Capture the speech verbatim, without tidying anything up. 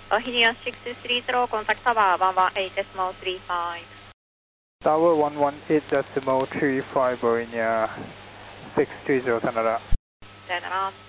Uh, Helios six two three zero, contact tower one one eight decimal three five. Tower one one eight decimal three five, Boeing six two zero, Canada. Turn around.